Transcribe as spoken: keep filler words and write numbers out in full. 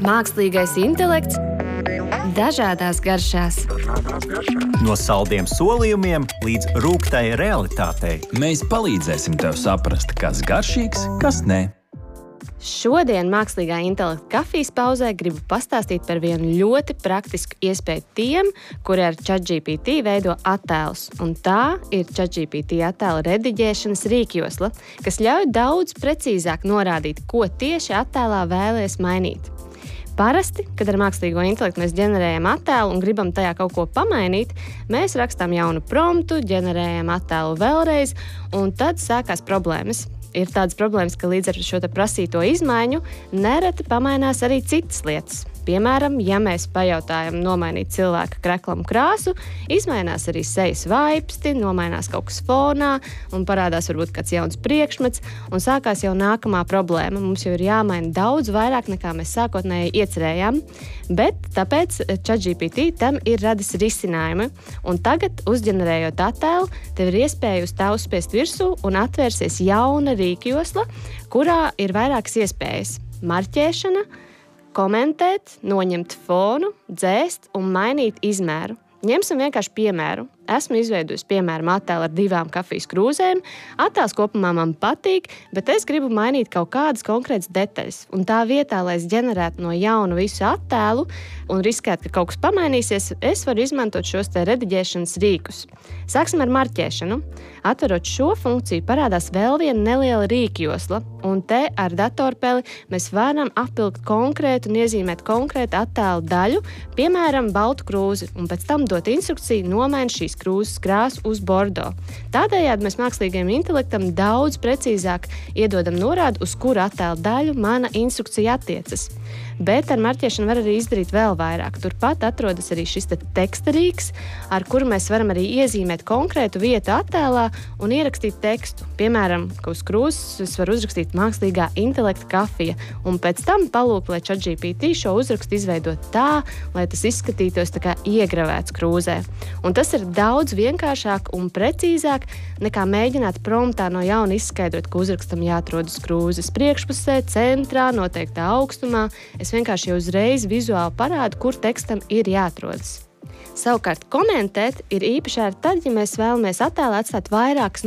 Mākslīgais intelekts dažādās garšās. No saldiem solījumiem līdz rūgtai realitātei. Mēs palīdzēsim tev saprast, kas garšīgs, kas nē. Šodien Mākslīgā intelekta kafijas pauzē gribu pastāstīt par vienu ļoti praktisku iespēju tiem, kuri ar ChatGPT veido attēlus. Un tā ir ChatGPT attēla rediģēšanas rīkjosla, kas ļauj daudz precīzāk norādīt, ko tieši attēlā vēlies mainīt. Parasti, kad ar mākslīgo intelektu mēs ģenerējam attēlu un gribam tajā kaut ko pamainīt, mēs rakstām jaunu promptu, ģenerējam attēlu vēlreiz, un tad sākās problēmas. Ir tādas problēmas, ka līdz ar šo te prasīto izmaiņu nereti pamainās arī citas lietas. Piemēram, ja mēs pajautājam nomainīt cilvēka kreklam krāsu, izmainās arī sejas vaipsti, nomainās kaut kas fonā un parādās varbūt kāds jauns priekšmets un sākās jau nākamā problēma. Mums jau ir jāmaina daudz vairāk nekā mēs sākotnēji iecerējām, bet tāpēc ChatGPT tam ir radis risinājumi. Un tagad, uzģenerējot attēlu, tev ir iespēja uz tā uzspiest virsū un atvērsies jauna rīkjosla, kurā ir vairākas iespējas – marķēšana, komentēt, noņemt fonu, dzēst un mainīt izmēru. Ņemsim vienkārši piemēru. Esmu izveidojusi piemēram attēlu ar divām kafijas krūzēm. Attēls kopumā man patīk, bet es gribu mainīt kaut kādas konkrētas detaļas. Un tā vietā, lai es ģenerētu no jauna visu attēlu un riskētu, ka kaut kas pamainīsies, es varu izmantot šos te rediģēšanas rīkus. Sāksim ar marķēšanu. Atverot šo funkciju, parādās vēl viena neliela rīkjosla, un te ar datorpeli mēs varam apvilkt konkrētu un iezīmēt konkrētu attēlu daļu, piemēram, baltu krūzi, un pēc tam dot instrukciju nomainīt šīs krūzes krāsu uz bordo. Tādējādi mēs mākslīgajam intelektam daudz precīzāk iedodam norādi, uz kuru attēlu daļu mana instrukcija attiecas. Bet ar marķēšanu var arī izdarīt vēl vairāk. Turpat atrodas arī šis te teksta rīks, ar kuru mēs varam arī iezīmēt konkrētu vietu attēlā un ierakstīt tekstu. Piemēram, ka uz krūzes es varu uzrakstīt mākslīgā intelekta kafija, un pēc tam palūkt, lai ChatGPT šo uzrakstu izveidot tā, lai tas izskatītos tā kā iegravēts krūzē. Un tas ir daudz vienkāršāk un precīzāk nekā mēģināt promptā no jauna izskaidrot, ka uzrakstam jāatrodas krūzes priekšpusē, centrā, noteiktā augstumā. Es vienkārši jau uzreiz vizuāli parādu, kur tekstam ir jāatrodas. Savukārt komentēt ir īpaši ar tad, ja mēs vēlamies attēlā atstāt vairākas